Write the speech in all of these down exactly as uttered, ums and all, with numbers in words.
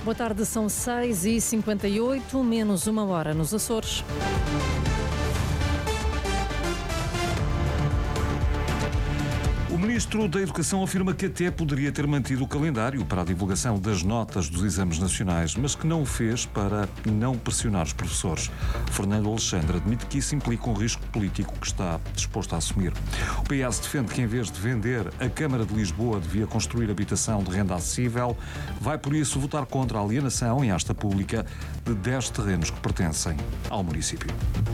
Boa tarde, são seis e cinquenta e oito, menos uma hora nos Açores. O Ministro da Educação afirma que até poderia ter mantido o calendário para a divulgação das notas dos exames nacionais, mas que não o fez para não pressionar os professores. Fernando Alexandre admite que isso implica um risco político que está disposto a assumir. O P S defende que, em vez de vender, a Câmara de Lisboa devia construir habitação de renda acessível. Vai, por isso, votar contra a alienação em asta pública de dez terrenos que pertencem ao município.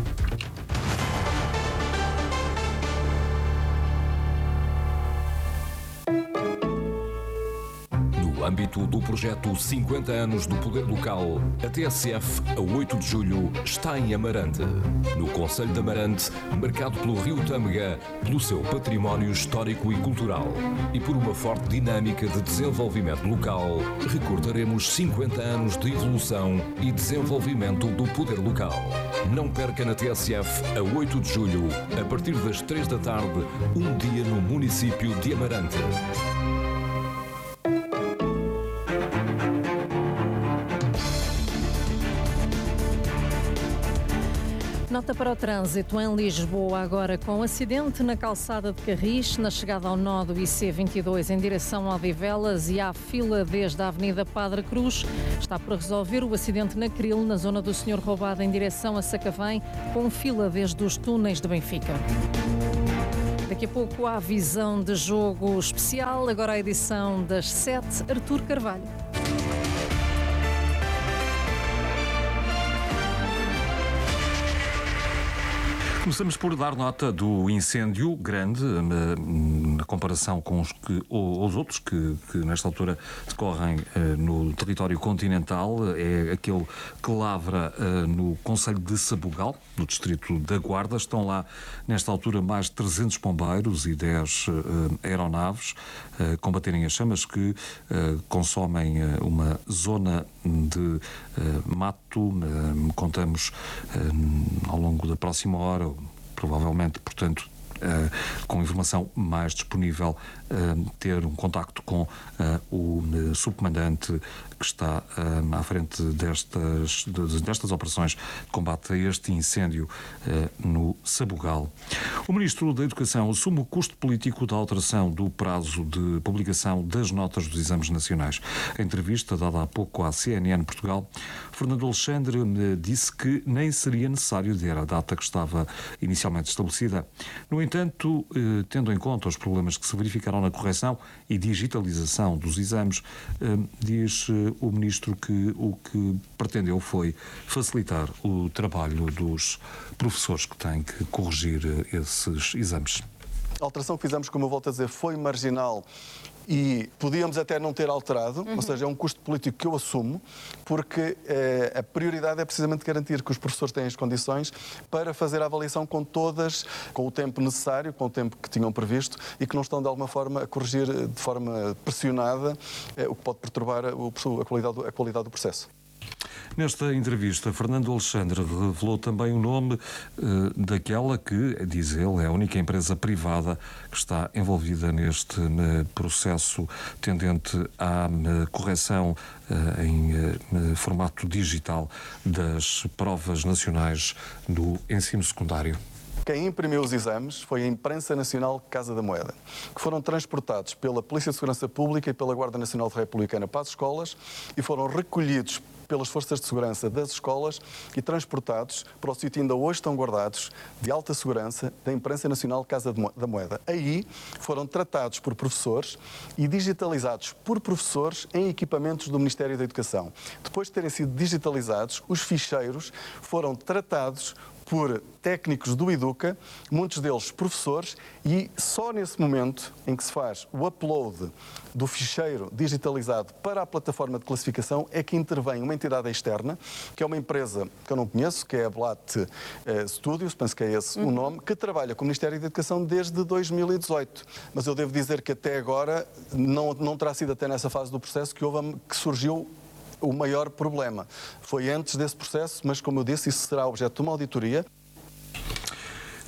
No âmbito do projeto cinquenta anos do Poder Local, a T S F, a oito de julho, está em Amarante. No concelho de Amarante, marcado pelo Rio Tâmega, pelo seu património histórico e cultural e por uma forte dinâmica de desenvolvimento local, recordaremos cinquenta anos de evolução e desenvolvimento do Poder Local. Não perca na T S F, a oito de julho, a partir das três da tarde, um dia no município de Amarante. Nota para o trânsito em Lisboa, agora com acidente na calçada de Carris, na chegada ao nó do I C vinte e dois em direção a Odivelas e há fila desde a Avenida Padre Cruz. Está por resolver o acidente na Cril, na zona do Senhor Roubado em direção a Sacavém, com fila desde os túneis de Benfica. Daqui a pouco há visão de jogo especial, agora a edição das sete, Artur Carvalho. Começamos por dar nota do incêndio grande, na, na comparação com os, que, os outros que, que nesta altura decorrem uh, no território continental. É aquele que lavra uh, no concelho de Sabugal, no distrito da Guarda. Estão lá, nesta altura, mais de trezentos bombeiros e dez uh, aeronaves uh, combaterem as chamas que uh, consomem uh, uma zona de uh, mato. Uh, contamos uh, ao longo da próxima hora, provavelmente, portanto, Uh, com informação mais disponível, uh, ter um contacto com uh, o uh, subcomandante que está uh, à frente destas, de, destas operações de combate a este incêndio uh, no Sabugal. O Ministro da Educação assume o custo político da alteração do prazo de publicação das notas dos exames nacionais. Em entrevista dada há pouco à C N N Portugal, Fernando Alexandre uh, disse que nem seria necessário adiar a data que estava inicialmente estabelecida. No entanto, eh, tendo em conta os problemas que se verificaram na correção e digitalização dos exames, eh, diz eh, o Ministro que o que pretendeu foi facilitar o trabalho dos professores que têm que corrigir eh, esses exames. A alteração que fizemos, como eu volto a dizer, foi marginal e podíamos até não ter alterado, uhum. Ou seja, é um custo político que eu assumo, porque eh, a prioridade é precisamente garantir que os professores têm as condições para fazer a avaliação com todas, com o tempo necessário, com o tempo que tinham previsto e que não estão de alguma forma a corrigir de forma pressionada, eh, o que pode perturbar a, a, qualidade, a qualidade do processo. Nesta entrevista, Fernando Alexandre revelou também o nome uh, daquela que, diz ele, é a única empresa privada que está envolvida neste uh, processo tendente à uh, correção uh, em uh, formato digital das provas nacionais do ensino secundário. Quem imprimiu os exames foi a Imprensa Nacional Casa da Moeda, que foram transportados pela Polícia de Segurança Pública e pela Guarda Nacional Republicana para as escolas e foram recolhidos pelas forças de segurança das escolas e transportados para o sítio ainda hoje estão guardados, de alta segurança, da Imprensa Nacional Casa da Moeda. Aí foram tratados por professores e digitalizados por professores em equipamentos do Ministério da Educação. Depois de terem sido digitalizados, os ficheiros foram tratados por técnicos do Educa, muitos deles professores, e só nesse momento em que se faz o upload do ficheiro digitalizado para a plataforma de classificação é que intervém uma entidade externa, que é uma empresa que eu não conheço, que é a Blat eh, Studios, penso que é esse uhum. o nome, que trabalha com o Ministério da Educação desde dois mil e dezoito. Mas eu devo dizer que até agora não, não terá sido até nessa fase do processo que, houve, que surgiu o maior problema. Foi antes desse processo, mas como eu disse, isso será objeto de uma auditoria.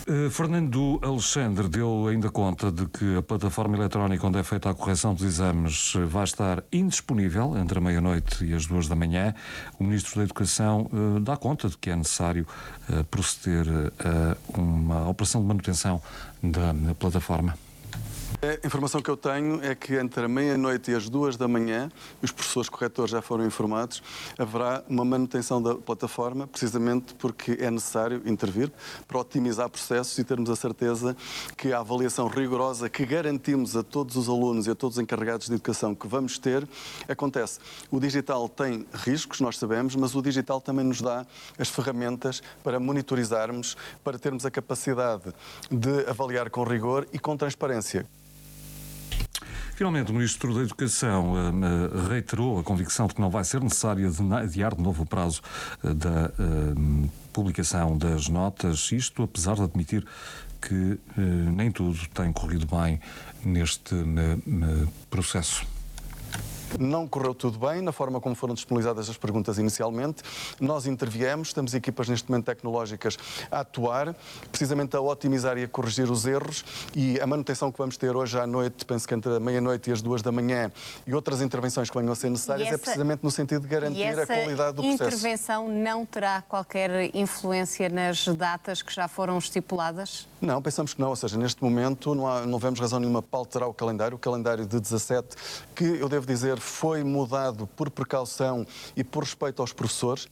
Uh, Fernando Alexandre deu ainda conta de que a plataforma eletrónica onde é feita a correção dos exames vai estar indisponível entre a meia-noite e as duas da manhã. O Ministro da Educação uh, dá conta de que é necessário uh, proceder a uma operação de manutenção da, da plataforma. A informação que eu tenho é que entre a meia-noite e as duas da manhã, os professores corretores já foram informados, haverá uma manutenção da plataforma, precisamente porque é necessário intervir para otimizar processos e termos a certeza que a avaliação rigorosa que garantimos a todos os alunos e a todos os encarregados de educação que vamos ter, acontece. O digital tem riscos, nós sabemos, mas o digital também nos dá as ferramentas para monitorizarmos, para termos a capacidade de avaliar com rigor e com transparência. Finalmente, o Ministro da Educação uh, reiterou a convicção de que não vai ser necessário adiar de novo o prazo uh, da uh, publicação das notas, isto apesar de admitir que uh, nem tudo tem corrido bem neste uh, processo. Não correu tudo bem na forma como foram disponibilizadas as perguntas inicialmente. Nós interviemos, temos equipas neste momento tecnológicas a atuar, precisamente a otimizar e a corrigir os erros, e a manutenção que vamos ter hoje à noite, penso que entre a meia-noite e as duas da manhã, e outras intervenções que venham a ser necessárias, essa, é precisamente no sentido de garantir a qualidade do processo. E essa intervenção não terá qualquer influência nas datas que já foram estipuladas? Não, pensamos que não, ou seja, neste momento não, há, não vemos razão nenhuma para alterar o calendário, o calendário de dezassete, que eu devo dizer foi mudado por precaução e por respeito aos professores.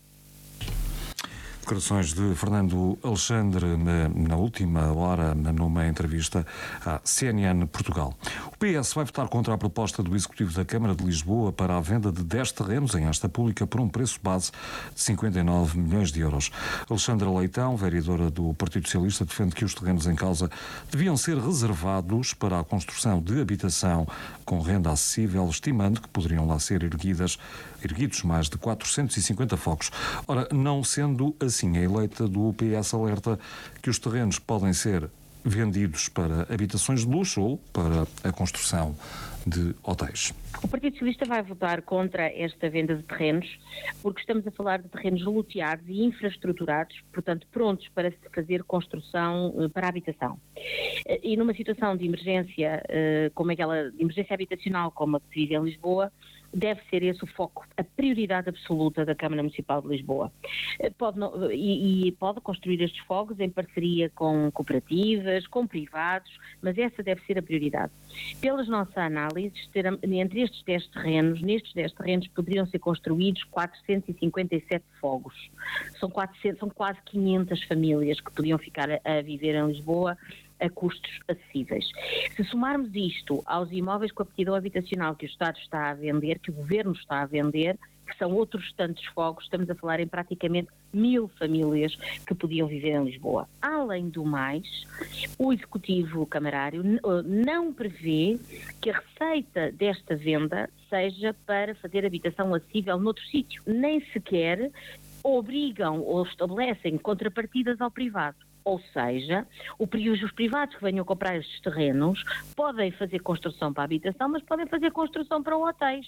Declarações de Fernando Alexandre na, na última hora, numa entrevista à C N N Portugal. O P S vai votar contra a proposta do Executivo da Câmara de Lisboa para a venda de dez terrenos em asta pública por um preço base de cinquenta e nove milhões de euros. Alexandra Leitão, vereadora do Partido Socialista, defende que os terrenos em causa deviam ser reservados para a construção de habitação com renda acessível, estimando que poderiam lá ser erguidas, erguidos mais de quatrocentos e cinquenta fogos. Ora, não sendo assim, a eleita do P S alerta que os terrenos podem ser vendidos para habitações de luxo ou para a construção de hotéis. O Partido Socialista vai votar contra esta venda de terrenos, porque estamos a falar de terrenos loteados e infraestruturados, portanto prontos para se fazer construção para a habitação. E numa situação de emergência, como aquela de emergência habitacional como a que se vive em Lisboa, deve ser esse o foco, a prioridade absoluta da Câmara Municipal de Lisboa. Pode não, e, e pode construir estes fogos em parceria com cooperativas, com privados, mas essa deve ser a prioridade. Pelas nossas análises, ter, entre estes dez terrenos, nestes dez terrenos poderiam ser construídos quatrocentos e cinquenta e sete fogos. São, quatrocentos, são quase quinhentas famílias que podiam ficar a, a viver em Lisboa a custos acessíveis. Se somarmos isto aos imóveis com aptidão habitacional que o Estado está a vender, que o Governo está a vender, que são outros tantos fogos, estamos a falar em praticamente mil famílias que podiam viver em Lisboa. Além do mais, o Executivo Camarário não prevê que a receita desta venda seja para fazer habitação acessível noutro sítio. Nem sequer obrigam ou estabelecem contrapartidas ao privado. Ou seja, os privados que venham comprar estes terrenos podem fazer construção para a habitação, mas podem fazer construção para hotéis.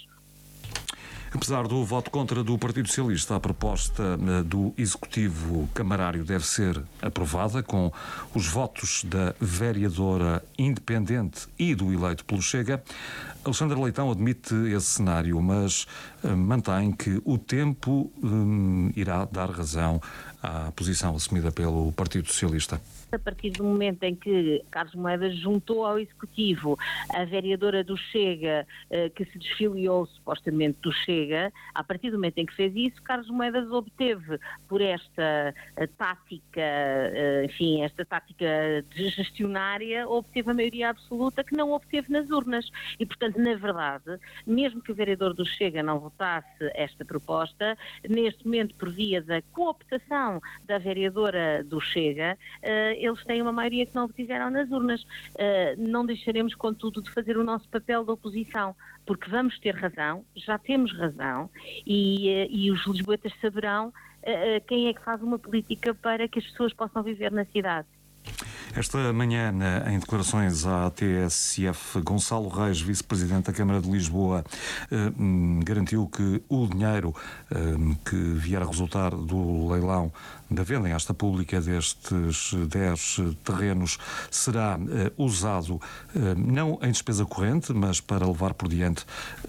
Apesar do voto contra do Partido Socialista, a proposta do Executivo Camarário deve ser aprovada com os votos da vereadora independente e do eleito pelo Chega. Alexandra Leitão admite esse cenário, mas uh, mantém que o tempo um, irá dar razão à posição assumida pelo Partido Socialista. A partir do momento em que Carlos Moedas juntou ao Executivo a vereadora do Chega, que se desfiliou supostamente do Chega, a partir do momento em que fez isso, Carlos Moedas obteve, por esta tática, enfim, esta tática gestionária, obteve a maioria absoluta que não obteve nas urnas. E, portanto, na verdade, mesmo que o vereador do Chega não votasse esta proposta, neste momento, por via da cooptação da vereadora do Chega, eles têm uma maioria que não obtiveram nas urnas. Uh, não deixaremos, contudo, de fazer o nosso papel de oposição, porque vamos ter razão, já temos razão, e, uh, e os lisboetas saberão uh, quem é que faz uma política para que as pessoas possam viver na cidade. Esta manhã, em declarações à T S F, Gonçalo Reis, vice-presidente da Câmara de Lisboa, garantiu que o dinheiro que vier a resultar do leilão da venda em asta pública destes dez terrenos será usado não em despesa corrente, mas para levar por diante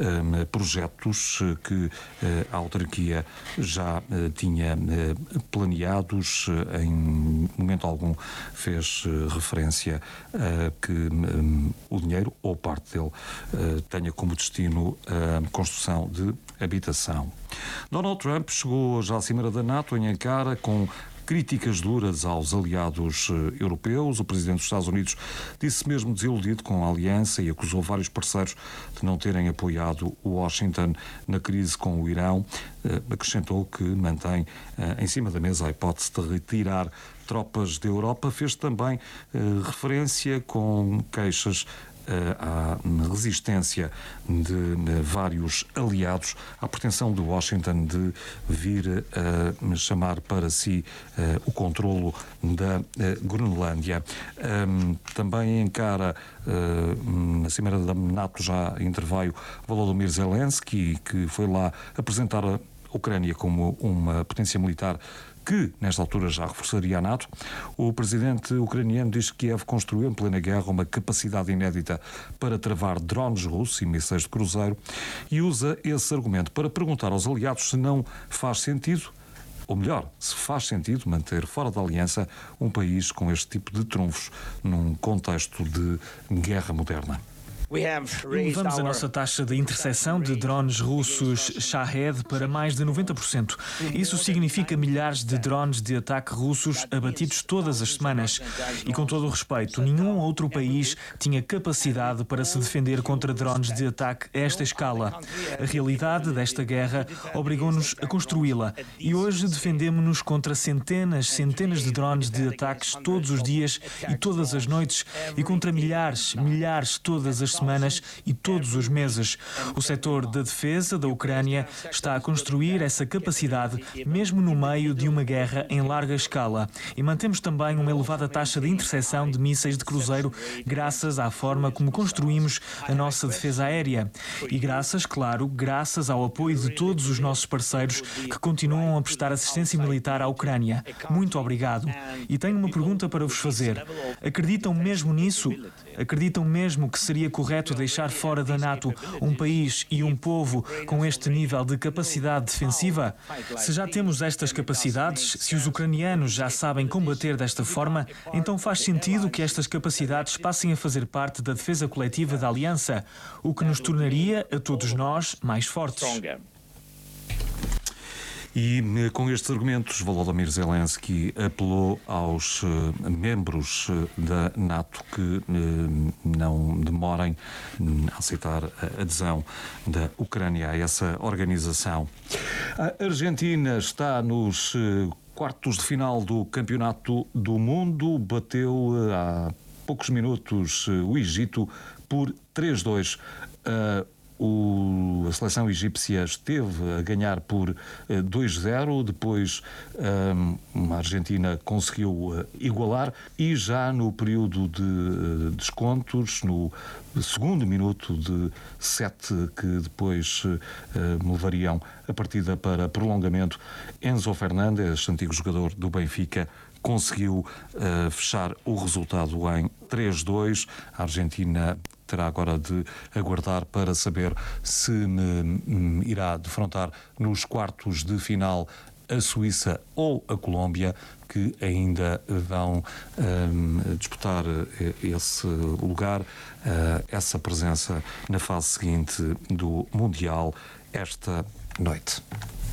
projetos que a autarquia já tinha planeados. Em momento algum fez referência a que um, o dinheiro, ou parte dele, uh, tenha como destino a construção de habitação. Donald Trump chegou hoje à Cimeira da NATO em Ankara com críticas duras aos aliados europeus. O presidente dos Estados Unidos disse mesmo desiludido com a aliança e acusou vários parceiros de não terem apoiado Washington na crise com o Irão. Acrescentou que mantém em cima da mesa a hipótese de retirar tropas da Europa. Fez também referência com queixas à resistência de vários aliados à pretensão de Washington de vir a chamar para si o controlo da Groenlândia. Também encara na Cimeira da NATO já interveio Volodymyr Zelensky, que foi lá apresentar a Ucrânia como uma potência militar que, nesta altura, já reforçaria a NATO. O presidente ucraniano diz que Kiev construiu em plena guerra uma capacidade inédita para travar drones russos e mísseis de cruzeiro e usa esse argumento para perguntar aos aliados se não faz sentido, ou melhor, se faz sentido manter fora da aliança um país com este tipo de trunfos num contexto de guerra moderna. Elevamos a nossa taxa de interseção de drones russos Shahed para mais de noventa por cento. Isso significa milhares de drones de ataque russos abatidos todas as semanas. E com todo o respeito, nenhum outro país tinha capacidade para se defender contra drones de ataque a esta escala. A realidade desta guerra obrigou-nos a construí-la. E hoje defendemos-nos contra centenas, centenas de drones de ataques todos os dias e todas as noites e contra milhares, milhares todas as semanas e todos os meses. O setor da defesa da Ucrânia está a construir essa capacidade mesmo no meio de uma guerra em larga escala. E mantemos também uma elevada taxa de interseção de mísseis de cruzeiro graças à forma como construímos a nossa defesa aérea. E graças, claro, graças ao apoio de todos os nossos parceiros que continuam a prestar assistência militar à Ucrânia. Muito obrigado. E tenho uma pergunta para vos fazer. Acreditam mesmo nisso? Acreditam mesmo que seria correto deixar fora da NATO um país e um povo com este nível de capacidade defensiva? Se já temos estas capacidades, se os ucranianos já sabem combater desta forma, então faz sentido que estas capacidades passem a fazer parte da defesa coletiva da Aliança, o que nos tornaria, a todos nós, mais fortes. E com estes argumentos, Volodymyr Zelensky apelou aos uh, membros uh, da NATO que uh, não demorem uh, a aceitar a adesão da Ucrânia a essa organização. A Argentina está nos uh, quartos de final do Campeonato do Mundo, bateu uh, há poucos minutos uh, o Egito por três a dois. Uh, O, a seleção egípcia esteve a ganhar por uh, dois a zero, depois um, a Argentina conseguiu uh, igualar e já no período de uh, descontos, no segundo minuto de sete que depois uh, levariam a partida para prolongamento, Enzo Fernandes, antigo jogador do Benfica, conseguiu uh, fechar o resultado em três a dois. A Argentina terá agora de aguardar para saber se um, irá defrontar nos quartos de final a Suíça ou a Colômbia, que ainda vão um, disputar esse lugar, uh, essa presença na fase seguinte do Mundial esta noite.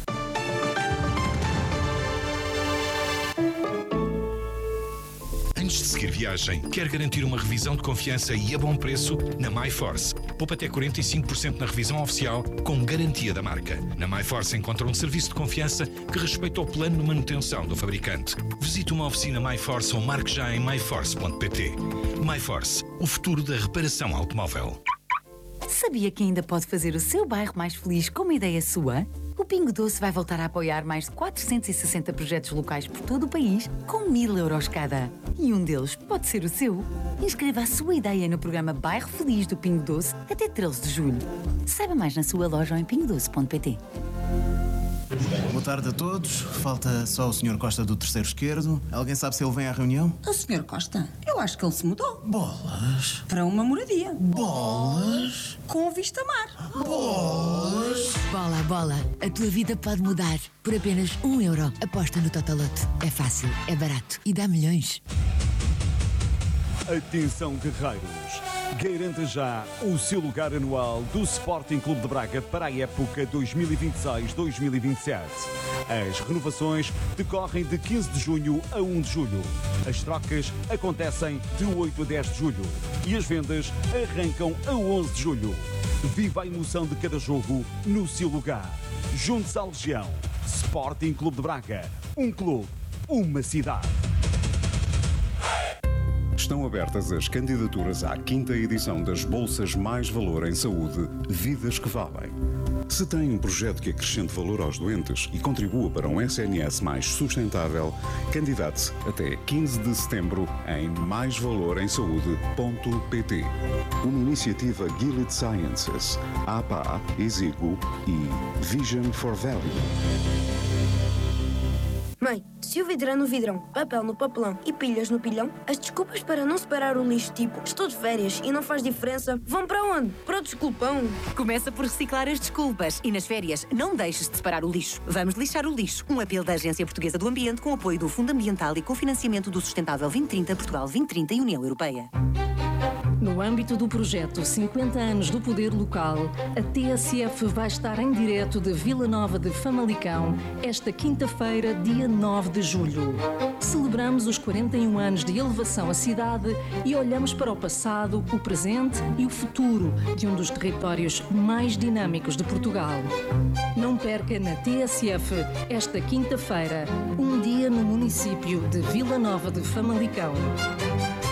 Antes de seguir viagem, quer garantir uma revisão de confiança e a bom preço? Na MyForce. Poupa até quarenta e cinco por cento na revisão oficial com garantia da marca. Na MyForce encontra um serviço de confiança que respeita o plano de manutenção do fabricante. Visite uma oficina MyForce ou marque já em myforce ponto pt. MyForce, o futuro da reparação automóvel. Sabia que ainda pode fazer o seu bairro mais feliz com uma ideia sua? O Pingo Doce vai voltar a apoiar mais de quatrocentos e sessenta projetos locais por todo o país, com mil euros cada. E um deles pode ser o seu. Inscreva a sua ideia no programa Bairro Feliz do Pingo Doce até treze de julho. Saiba mais na sua loja ou em pingo doce ponto pt. Boa tarde a todos. Falta só o senhor Costa do terceiro esquerdo. Alguém sabe se ele vem à reunião? O senhor Costa? Eu acho que ele se mudou. Bolas. Para uma moradia. Bolas. Com vista mar. Bolas. Bola, bola. A tua vida pode mudar. Por apenas um euro. Aposta no Totolote. É fácil, é barato e dá milhões. Atenção, guerreiros. Garanta já o seu lugar anual do Sporting Clube de Braga para a época dois mil e vinte e seis dois mil e vinte e sete. As renovações decorrem de quinze de junho a um de julho. As trocas acontecem de oito a dez de julho. E as vendas arrancam a onze de julho. Viva a emoção de cada jogo no seu lugar. Junte-se à Legião. Sporting Clube de Braga. Um clube, uma cidade. Estão abertas as candidaturas à quinta edição das Bolsas Mais Valor em Saúde, Vidas que Valem. Se tem um projeto que acrescente valor aos doentes e contribua para um S N S mais sustentável, candidate-se até quinze de setembro em mais valor em saúde ponto pt. Uma iniciativa Gilead Sciences, A P A, Exigo e Vision for Value. Mãe, se o vidro é no vidrão, papel no papelão e pilhas no pilhão, as desculpas para não separar o lixo, tipo estou de férias e não faz diferença, vão para onde? Para o desculpão. Começa por reciclar as desculpas e nas férias não deixes de separar o lixo. Vamos lixar o lixo. Um apelo da Agência Portuguesa do Ambiente com apoio do Fundo Ambiental e com financiamento do Sustentável vinte trinta, Portugal vinte trinta e União Europeia. No âmbito do projeto cinquenta anos do Poder Local, a T S F vai estar em direto de Vila Nova de Famalicão esta quinta-feira, dia nove de julho. Celebramos os quarenta e um anos de elevação à cidade e olhamos para o passado, o presente e o futuro de um dos territórios mais dinâmicos de Portugal. Não perca na T S F esta quinta-feira, um dia no município de Vila Nova de Famalicão.